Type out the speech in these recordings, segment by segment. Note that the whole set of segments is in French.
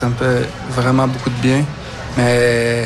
Ça me fait vraiment beaucoup de bien, mais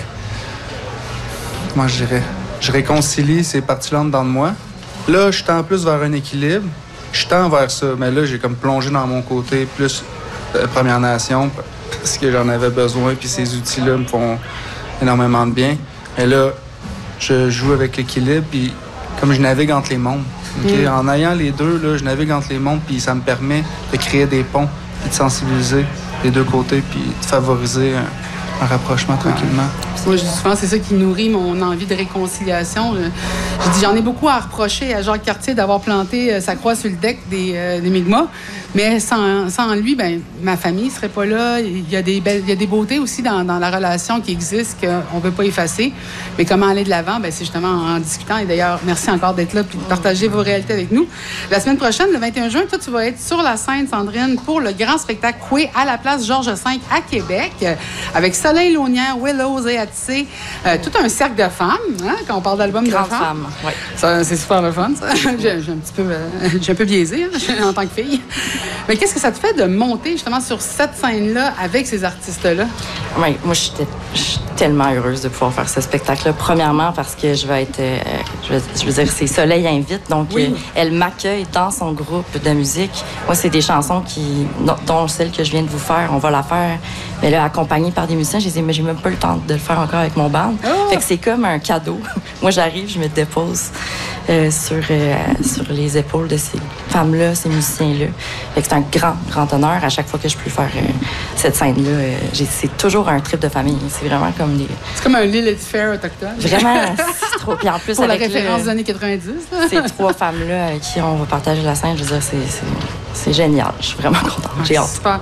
comment je dirais? Je réconcilie ces parties-là dedans de moi. Là, je tends plus vers un équilibre. Je tends vers ça, mais là, j'ai comme plongé dans mon côté plus Première Nation parce que j'en avais besoin, puis ces outils-là me font énormément de bien. Et là, je joue avec l'équilibre, puis comme je navigue entre les mondes. Okay? En ayant les deux, là, je navigue entre les mondes, puis ça me permet de créer des ponts, puis de sensibiliser les deux côtés, puis de favoriser un rapprochement tranquillement. Moi, je dis souvent, c'est ça qui nourrit mon envie de réconciliation. Je dis, j'en ai beaucoup à reprocher à Jacques Cartier d'avoir planté sa croix sur le deck des Mi'kmaq, mais sans lui, ben, ma famille ne serait pas là. Il y a des beautés aussi dans la relation qui existent qu'on ne peut pas effacer. Mais comment aller de l'avant? Ben, c'est justement en discutant. Et d'ailleurs, merci encore d'être là et de partager vos réalités avec nous. La semaine prochaine, le 21 juin, toi, tu vas être sur la scène, Sandrine, pour le grand spectacle Coué à la place Georges V à Québec, avec Soleil Launière, Willows et Atissé, tout un cercle de femmes, hein, quand on parle d'album de femmes. Oui. C'est super le fun, ça. J'ai un peu biaisé en tant que fille. Mais qu'est-ce que ça te fait de monter justement sur cette scène-là avec ces artistes-là? Oui, moi, je suis tellement heureuse de pouvoir faire ce spectacle-là. Premièrement, parce que je vais être... je veux dire, c'est Soleil invite, donc elle m'accueille dans son groupe de musique. Moi, c'est des chansons dont celle que je viens de vous faire, on va la faire, mais là, accompagnée par des musiciens. J'ai dit, mais j'ai même pas le temps de le faire encore avec mon band. Oh! Fait que c'est comme un cadeau. Moi, j'arrive, je me dépose sur les épaules de ces femmes-là, ces musiciens-là. Fait que c'est un grand honneur à chaque fois que je peux faire cette scène-là. C'est toujours un trip de famille. C'est vraiment comme des... C'est comme un Lilith Fair autochtone. Vraiment, c'est trop. Puis en plus, pour avec la référence des années 90. Ces trois femmes-là avec qui on va partager la scène, je veux dire, c'est génial. Je suis vraiment contente. J'ai hâte. Super.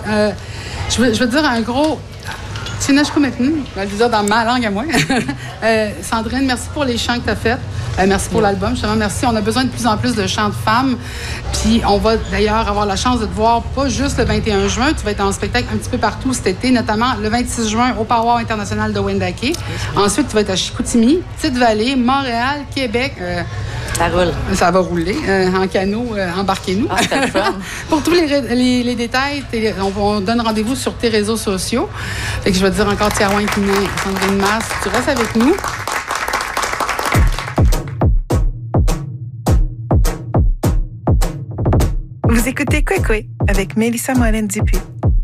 Je veux te dire un gros... Je vais le dire dans ma langue à moi. Sandrine, merci pour les chants que tu as faits. Merci pour l'album, justement. Merci. On a besoin de plus en plus de chants de femmes. Puis on va d'ailleurs avoir la chance de te voir pas juste le 21 juin. Tu vas être en spectacle un petit peu partout cet été, notamment le 26 juin au Power international de Wendake. Ensuite, tu vas être à Chicoutimi, Petite-Vallée, Montréal, Québec. Ça roule. Ça va rouler. En canot, embarquez-nous. Ah, c'est le fun. Pour tous les détails, on donne rendez-vous sur tes réseaux sociaux. Fait que je vais te dire encore Tiarouin Kiné, Sandrine Masse, tu restes avec nous. Vous écoutez Kwekwe avec Mélissa Morin-Dupuis.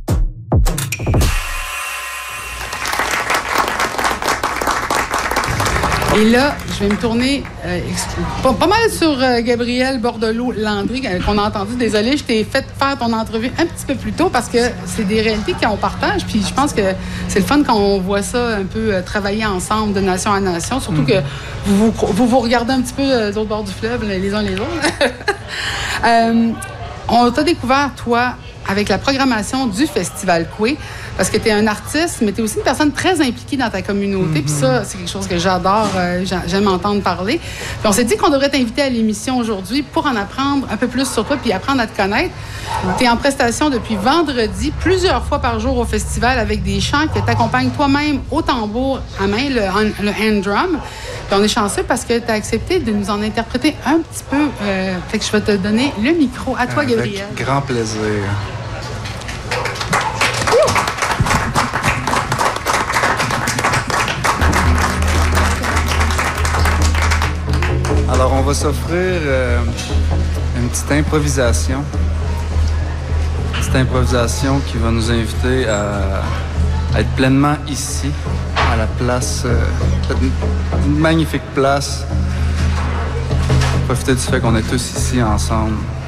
Et là, je vais me tourner pas mal sur Gabrielle Bordelot-Landry, qu'on a entendu. Désolée, je t'ai fait faire ton entrevue un petit peu plus tôt parce que c'est des réalités qu'on partage. Puis je pense que c'est le fun quand on voit ça un peu travailler ensemble de nation à nation. Surtout que vous regardez un petit peu de l'autre bord du fleuve, les uns les autres. On t'a découvert, toi, avec la programmation du Festival Coué, parce que tu es un artiste, mais tu es aussi une personne très impliquée dans ta communauté. Puis ça, c'est quelque chose que j'adore, j'aime entendre parler. Puis on s'est dit qu'on devrait t'inviter à l'émission aujourd'hui pour en apprendre un peu plus sur toi puis apprendre à te connaître. Tu es en prestation depuis vendredi, plusieurs fois par jour au festival avec des chants que tu accompagnes toi-même au tambour à main, le hand drum. Puis on est chanceux parce que tu as accepté de nous en interpréter un petit peu. Fait que je vais te donner le micro. À toi, Gabrielle. Avec grand plaisir. Alors, on va s'offrir une petite improvisation. Une petite improvisation qui va nous inviter à être pleinement ici, à la place, une magnifique place. Profiter du fait qu'on est tous ici ensemble.